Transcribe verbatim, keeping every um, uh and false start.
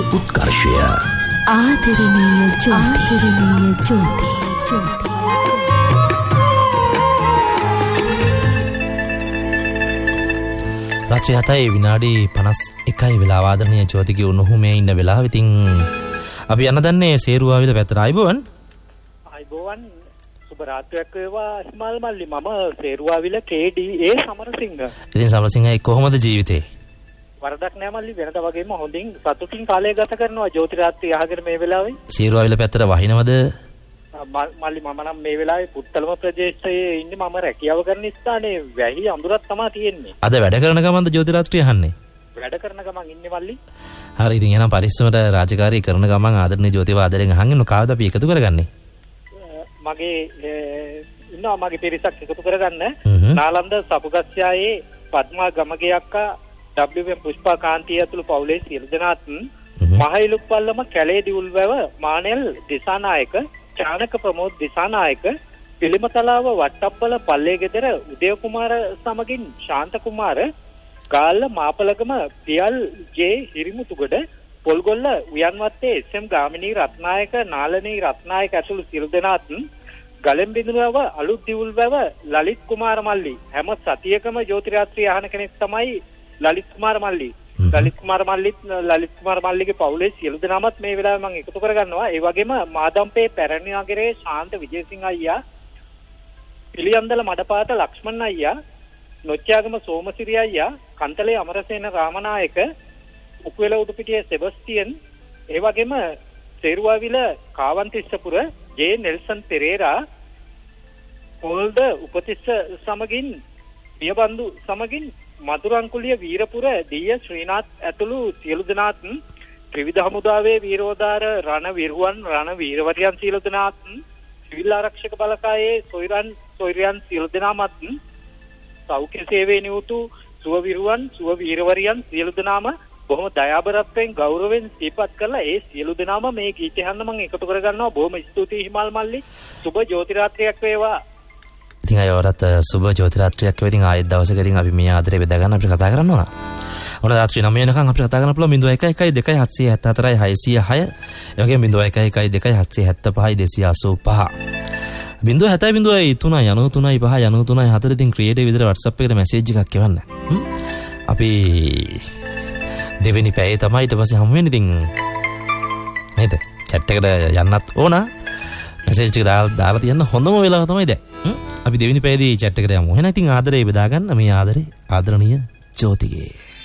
උත්කර්ෂය ආදරණීය ආදරණීය ජෝති ජෝති රාත්‍රී හතයි විනාඩි පනස් එකයි වෙලා ආදරණීය ජෝතිගේ උණුහුමේ ඉන්න වෙලාව. ඉතින් අපි යන්න දන්නේ සේරුවාවිල පැත්තට. ආයිබෝවන්. ආයිබෝවන්. සුබ රාත්‍රියක් වේවා ඉස්මාල් මල්ලි. මම සේරුවාවිල කේ ඩී ඒ සමරසිංහ. ඉතින් සමරසිංහයි කොහොමද ජීවිතේ? වරදක් නෑ මල්ලි. වෙනද වගේම හොඳින් සතුටින් කාලය ගත කරනවා. ජෝති රාත්‍රී අහගෙන මේ වෙලාවේ. සේරුවාවිල පැත්තට වහිනවද? මල්ලි මම නම් මේ වෙලාවේ පුත්තලම ප්‍රදේශයේ ඉන්නේ. මම රැකියාව කරන ස්ථානේ වැහි අඳුරක් තමයි තියෙන්නේ. අද වැඩ කරන ගමන්ද ජෝති රාත්‍රී අහන්නේ? වැඩ කරන ගමන් ඉන්නේ මල්ලි. හරි. ඉතින් එහෙනම් පරිස්සමට රාජකාරී කරන ගමන් ආදරණීය ජෝතිව ආදරෙන් අහගෙන කාවද අපි එකතු කරගන්නේ? මගේ ඉන්නවා මගේ පිරිසක් එකතු කරගන්න. නාලන්ද සපුගස්යායේ පද්මා ගමගේ අක්කා ඩබ්ලිව් එම් පුෂ්පා කාන්තිය ඇතුළු පවුලේ සියලු දෙනාත් මහයිලුප්පල්ලම කැලේ දිවුල්වැව මානෙල් දිසානායක චානක ප්‍රමෝද් දිසානායක පිළිමතලාව වට්ටප්පල පල්ලේ ගෙදර උදය කුමාර සමගින් ශාන්ත කුමාර ගාල්ල මාපලගම පියල් ජේ හිරිමුතුගොඩ පොල්ගොල්ල උයන්වත්තේ එස් එම් ගාමිණී රත්නායක නාලනී රත්නායක ඇතුළු සියලු දෙනාත් ගලෙන් බිඳුනව අලුත් දිවුල්වැව ලලිත් කුමාර මල්ලි හැම සතියකම ජෝති රාත්‍රී අහන කෙනෙක් තමයි ලලිත් කුමාර මල්ලි. ලලිත් කුමාර මල්ලිත් ලලිත් කුමාර මල්ලිගේ පවුලේ සියලු දෙනාමත් මේ වෙලාවේ මම එකතු කරගන්නවා. ඒ වගේම මාදම්පේ පැරණි නගරේ ශාන්ත විජේසිංහ අයියා, පිළියන්දල මඩපාත ලක්ෂ්මන් අයියා, නොච්චාගම සෝමසිරි අයියා, කන්තලේ අමරසේන රාමනායක, උකුවැල උඩුපිටියේ සෙබස්ටියන්, ඒ වගේම සේරුවාවිල කාවන්තිස්සපුර ජේ නෙල්සන් පෙරේරා, පොල්ද උපතිස්ස සමගින් පියබන්දු සමගින් මදුරංකුලිය වීරපුර ඩී එස් ශ්‍රීනාත් ඇතුළු සියලු දෙනාත් ත්‍රිවිධ හමුදාවේ වීරෝදාර රණ විරුවන් රණ වීරවරියන් සියලු දෙනාත් සිවිල් ආරක්ෂක බලකායේ සොයිරන් සොයිරියන් සියලු දෙනාමත් සෞඛ්‍ය සේවයේ නියුතු සුව විරුවන් සුව වීරවරියන් සියලු දෙනාම බොහොම දයාබරත්වයෙන් ගෞරවයෙන් සිහිපත් කරලා ඒ සියලු දෙනාම මේ ගීතය අහන්න මම එකතු කරගන්නවා. බොහොම ස්තුතියි හිමාල් මල්ලි. සුබ ජෝති රාත්‍රියක් වේවා. ඉතින් අය වරත් සුබ ජෝති රාත්‍රියක් වේවා. ඉතින් ආයෙත් දවසකදී අපි මේ ආදරේ බෙදා ගන්න අපිට කතා කරන්න ඕන. ඕන රාත්‍රී නවය වෙනකන් අපිට කතා කරන්න පුළුවන් ज़ीरो एक एक दो सात सात चार छह छह छह. ඒ වගේම ज़ीरो एक एक दो सात सात पाँच दो आठ पाँच. ज़ीरो सात ज़ीरो तीन යනු තුනයි පහ යනු තුනයි හතර. ඉතින් ක්‍රියේටිව් විදිහට WhatsApp එකට මැසේජ් එකක් එවන්න. අපි දෙවෙනි පැයේ තමයි ඊට පස්සේ හමු වෙන්නේ. ඉතින් නේද? chat එකට යන්නත් ඕන. මැසේජ් එක දාලා තියන්න හොඳම වෙලාව තමයි දැන්. අපි දෙවෙනි පැයේදී chat එකට යමු. එහෙනම් ඉතින් ආදරේ බෙදා ගන්න මේ ආදරේ ආදරණීය ජෝතිගේ